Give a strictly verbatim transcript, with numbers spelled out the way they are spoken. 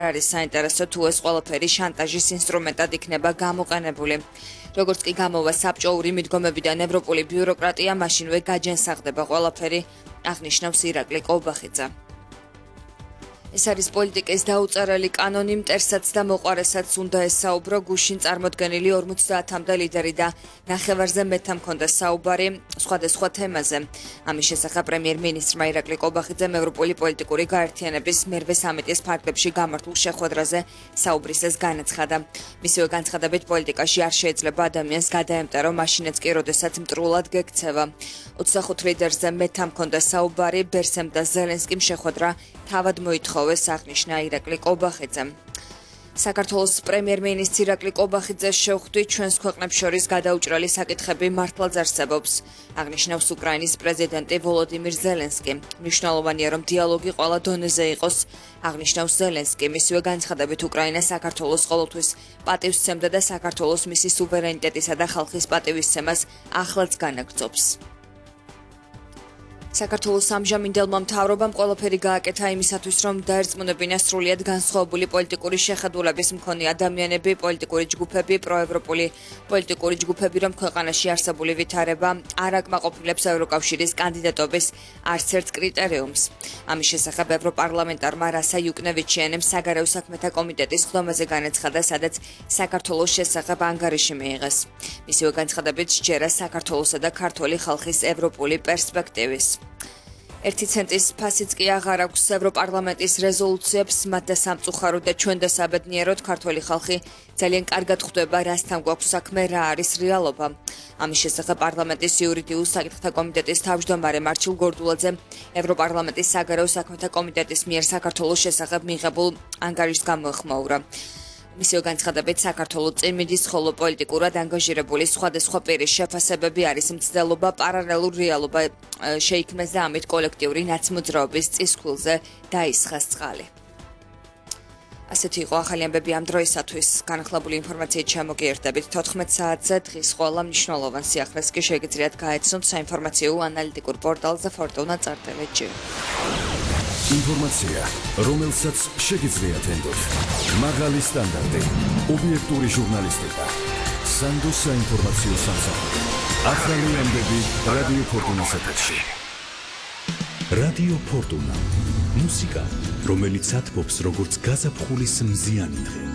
არის საინტერესო თუ ეს ყველაფერი შანტაჟის ინსტრუმენტად იქნება გამოყენებული. Როგორც კი გამოვა საბჭოური მიდგომებიდან ევროპული ბიუროკრატია მაშინვე გაჯენსაღდება ყველაფერი, აღნიშნავს ირაკლი კობახიძე. ეს არის პოლიტიკის დაუწერელი კანონი, მტერსაც და მოყვარესაც უნდა ესაუბრო გუშინ წარმოდგენილი ორმოცდაათამდე ლიდერი და ნახევარზე მეტამ ჰქონდა საუბარი სხვადასხვა თემაზე. ამის შესახებ პრემიერ-მინისტრმა ირაკლი კობახიძემ ევროპული პოლიტიკური გაერთიანების მერვე სამიტის ფარგლებში გამართულ შეხვედრაზე საუბრისას განაცხადა. მისივე განცხადებით პოლიტიკაში არ შეიძლება ადამიანს გადაემტერო მაშინაც კი, როდესაც მტრულად გექცევა. ოცდახუთ ლიდერზე მეტამ ჰქონდა საუბარი, ბერსემ და ზელენსკიმ შეხვედრა თავად მოითხოვეს, აღნიშნა ირაკლი კობახიძემ. საქართველოს პრემიერ-მინისტრი ირაკლი კობახიძეს შევხვდით, ჩვენს ქვეყნებს შორის გადაუჭრელი საკითხები მართლაც არსებობს, აღნიშნავს უკრაინის პრეზიდენტი ვოლოდიმირ ზელენსკი. მნიშვნელოვანია, რომ დიალოგი ყველა დონეზე იყოს, აღნიშნავს ზელენსკი. მისივე განცხადებით უკრაინა საქართველოს ყოველთვის პატივსცემდა და საქართველოს მისი სუვერენიტეტისა და ხალხის პატივისცემას ახლაც განაგრძობს. საქართველოს ამჟამინდელმა მთავრობამ ყველაფერი გააკეთა იმისათვის, რომ დაერწმუნებინა სრულიად განსხვავებული პოლიტიკური შეხედულების მქონე ადამიანები, პოლიტიკური ჯგუფები, პროევროპული პოლიტიკური ჯგუფები, რომ ქვეყანაში არსებული ვითარება არ აკმაყოფილებს ევროკავშირის კანდიდატობის არც ერთ კრიტერიუმს. ამის შესახებ ევროპარლამენტარმა რასა იუკნევიჩიანემ საგარეო საქმეთა კომიტეტის ხდომაზე განაცხადა, სადაც საქართველოს შესახებ ანგარიში მიიღეს. მისივე განცხადებით სჯერა საქართველოსა და ქართველი ხალხის ევროპული პერსპექტივის. ერთი ცენტის ფასიც კი აღარ აქვს ევროპარლამენტის რეზოლუციებს, მათ და სამწუხაროდ და ჩვენ და საბედნიეროდ ქართველი ხალხი ძალიან კარგად ხვდება, რასთან გვაქვს საქმე, რა არის რეალობა. ამის შესახებ პარლამენტის იურიდიულ საკითხთა კომიტეტის თავმჯდომარე მარჩილ გორდულაძემ ევროპარლამენტის საგარეო საქმეთა კომიტეტის მიერ საქართველოს შესახებ მიღებულ ანგარიშს გამოეხმაურა. მისივე განცხადებით საქართველოს წინ მიდის, ხოლო პოლიტიკურად ანგაჟირებული სხვადასხვა პირის შეფასებები არის მცდელობა, პარალელურ რეალობა შეიქმნეს და ამით კოლექტიური ნაცმოძრაობის წისქვილზე დაისხეს წყალი. ასეთი იყო ახალი ამბები ამ დროისათვის. განახლებული ინფორმაციით შემოგიერთდებით თოთხმეტ საათზე, დღის ყველა მნიშვნელოვან სიახლეს კი შეგიძლიათ გაეცნოთ საინფორმაციო ანალიტიკურ პორტალზე ფორტუნა წერტელეჯი. ინფორმაცია, რომელსაც შეგიძლიათ ენდოთ. მაღალი სტანდარტი, ობიექტური ჟურნალისტიკა, სანდო საინფორმაციო სამსახური. ახალი ამბები რადიო ფორტუნას ეთერში. რადიო ფორტუნა. მუსიკა, რომელიც ათბობს როგორც გაზაფხულის მზიანი დღე.